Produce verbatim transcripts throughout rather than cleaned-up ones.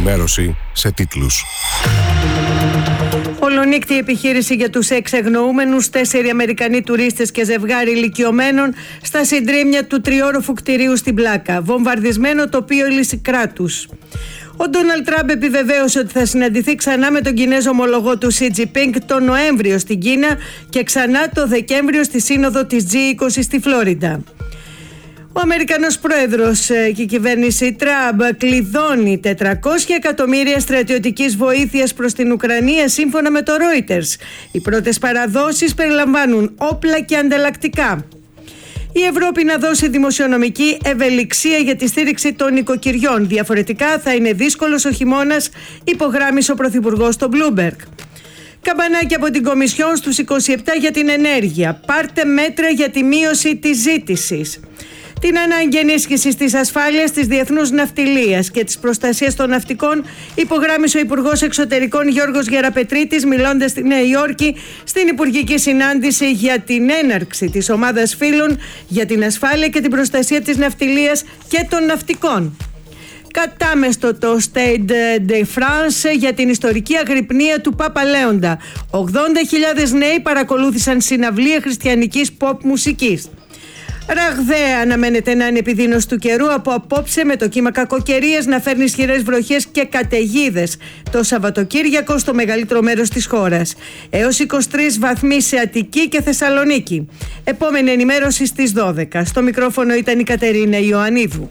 Ενημέρωση σε τίτλους. Ολονύκτη επιχείρηση για τους έξι αγνοούμενους, τέσσερι Αμερικανοί τουρίστες και ζευγάρι ηλικιωμένων στα συντρίμμια του τριόροφου κτηρίου στην Πλάκα. Βομβαρδισμένο τοπίο Λυσικράτους. Ο Ντόναλντ Τραμπ επιβεβαίωσε ότι θα συναντηθεί ξανά με τον Κινέζο ομολογό του Σι Τζινπίνγκ τον Νοέμβριο στην Κίνα και ξανά το Δεκέμβριο στη σύνοδο της τζι είκοσι στη Φλόριντα. Ο Αμερικανός πρόεδρος και η κυβέρνηση Τραμπ κλειδώνει τετρακόσια εκατομμύρια στρατιωτικής βοήθειας προς την Ουκρανία σύμφωνα με το Reuters. Οι πρώτες παραδόσεις περιλαμβάνουν όπλα και ανταλλακτικά. Η Ευρώπη να δώσει δημοσιονομική ευελιξία για τη στήριξη των νοικοκυριών. Διαφορετικά θα είναι δύσκολος ο χειμώνας, υπογράμμισε ο Πρωθυπουργός στο Bloomberg. Καμπανάκι από την Κομισιόν στους είκοσι επτά για την ενέργεια. Πάρτε μέτρα για τη μείωση της ζήτησης. Την ανάγκη ενίσχυσης της ασφάλειας, της διεθνούς ναυτιλίας και της προστασίας των ναυτικών υπογράμμισε ο Υπουργός Εξωτερικών Γιώργος Γεραπετρίτης μιλώντας στη Νέα Υόρκη στην Υπουργική Συνάντηση για την έναρξη της ομάδας φίλων για την ασφάλεια και την προστασία της ναυτιλίας και των ναυτικών. Κατάμεστο το Stade de France για την ιστορική αγρυπνία του Πάπα Λέοντα. ογδόντα χιλιάδες νέοι παρακολούθησαν συναυλία χριστιανικής pop μουσικής. Ραγδαία αναμένεται να είναι επιδείνωση του καιρού από απόψε, με το κύμα κακοκαιρίας να φέρνει ισχυρές βροχές και καταιγίδες το Σαββατοκύριακο στο μεγαλύτερο μέρος της χώρας. Έως είκοσι τρεις βαθμοί σε Αττική και Θεσσαλονίκη. Επόμενη ενημέρωση στις δώδεκα. Στο μικρόφωνο ήταν η Κατερίνα Ιωαννίδου.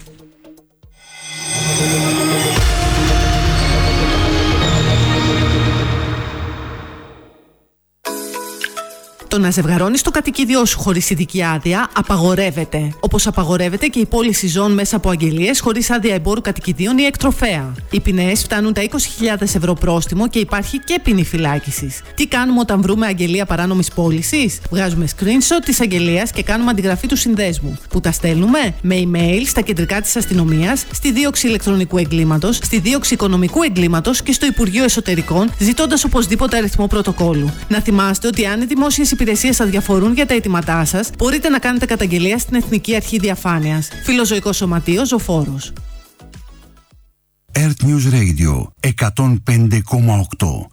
Το να ζευγαρώνεις το κατοικίδιό σου χωρίς ειδική άδεια απαγορεύεται. Όπως απαγορεύεται και η πώληση ζώων μέσα από αγγελίες χωρίς άδεια εμπόρου κατοικιδίων ή εκτροφέα. Οι ποινές φτάνουν τα είκοσι χιλιάδες ευρώ πρόστιμο και υπάρχει και ποινή φυλάκισης. Τι κάνουμε όταν βρούμε αγγελία παράνομης πώλησης? Βγάζουμε screenshot της αγγελίας και κάνουμε αντιγραφή του συνδέσμου. Που τα στέλνουμε με email στα κεντρικά της αστυνομίας, στη δίωξη ηλεκτρονικού εγκλήματος, στη δίωξη οικονομικού εγκλήματος και στο Υπουργείο Εσωτερικών, ζητώντας οπωσδήποτε αριθμό πρωτοκόλλου. Να θυμάστε ότι αν οι δημόσιες υπηρεσίες αδιαφορούν για τα αιτήματά σας, μπορείτε να κάνετε καταγγελία στην Εθνική Αρχή Διαφάνειας. Φιλοζωικό Σωματείο Ζωφόρος. Earth News Radio εκατόν πέντε κόμμα οκτώ.